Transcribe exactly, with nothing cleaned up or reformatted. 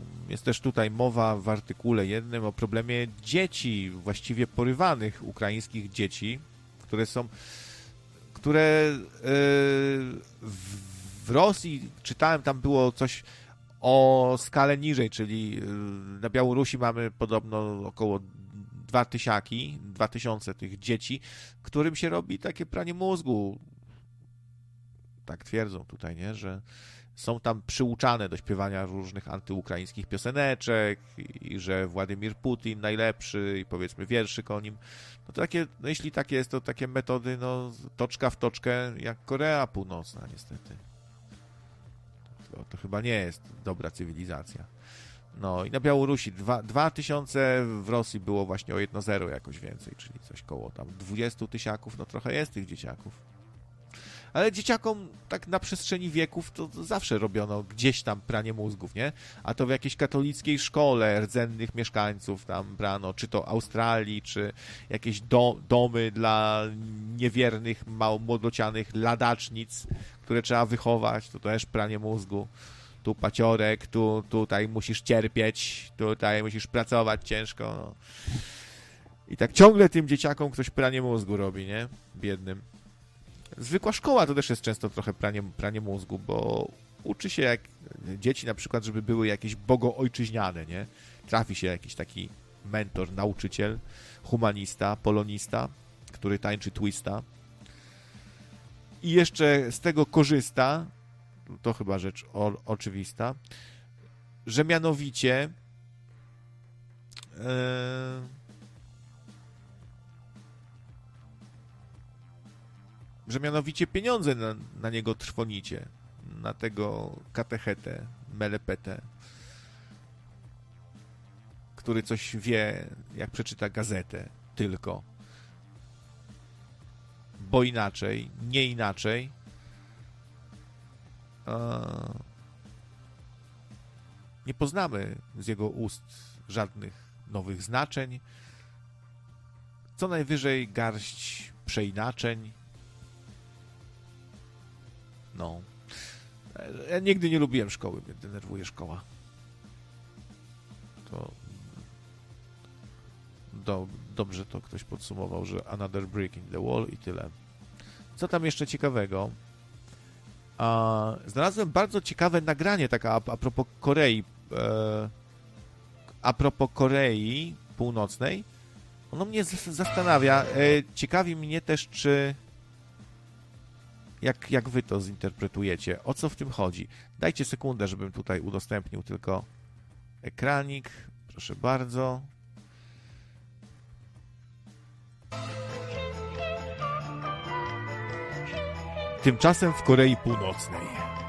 jest też tutaj mowa w artykule jednym o problemie dzieci, właściwie porywanych ukraińskich dzieci, które są, które w Rosji, czytałem, tam było coś o skalę niżej, czyli na Białorusi mamy podobno około dwa tysiaki, dwa tysiące tych dzieci, którym się robi takie pranie mózgu. Tak twierdzą tutaj, nie? Że są tam przyuczane do śpiewania różnych antyukraińskich pioseneczek i że Władimir Putin najlepszy i powiedzmy wierszyk o nim. No to takie, no jeśli takie jest, to takie metody, no toczka w toczkę jak Korea Północna niestety. To, to chyba nie jest dobra cywilizacja. No i na Białorusi dwa tysiące, w Rosji było właśnie o jeden zero jakoś więcej, czyli coś koło tam dwudziestu tysiaków, no trochę jest tych dzieciaków. Ale dzieciakom tak na przestrzeni wieków to, to zawsze robiono gdzieś tam pranie mózgów, nie? A to w jakiejś katolickiej szkole rdzennych mieszkańców tam brano, czy to Australii, czy jakieś do, domy dla niewiernych, młodocianych ladacznic, które trzeba wychować, to też pranie mózgu. Tu paciorek, tu tutaj musisz cierpieć, tutaj musisz pracować ciężko. No. I tak ciągle tym dzieciakom ktoś pranie mózgu robi, nie? Biednym. Zwykła szkoła to też jest często trochę pranie, pranie mózgu, bo uczy się jak dzieci na przykład, żeby były jakieś bogoojczyźniane, nie? Trafi się jakiś taki mentor, nauczyciel, humanista, polonista, który tańczy twista i jeszcze z tego korzysta, to chyba rzecz o, oczywista, że mianowicie yy, że mianowicie pieniądze na, na niego trwonicie, na tego katechetę, melepetę, który coś wie, jak przeczyta gazetę, tylko. Bo inaczej, nie inaczej, nie poznamy z jego ust żadnych nowych znaczeń, co najwyżej garść przeinaczeń. No. Ja nigdy nie lubiłem szkoły, mnie denerwuje szkoła. To do, dobrze to ktoś podsumował, że another brick in the wall i tyle. Co tam jeszcze ciekawego? A, znalazłem bardzo ciekawe nagranie, taka a, a propos Korei. E, a propos Korei Północnej. Ono mnie z, zastanawia. E, ciekawi mnie też, czy Jak, jak wy to zinterpretujecie? O co w tym chodzi? Dajcie sekundę, żebym tutaj udostępnił tylko ekranik. Proszę bardzo. Tymczasem w Korei Północnej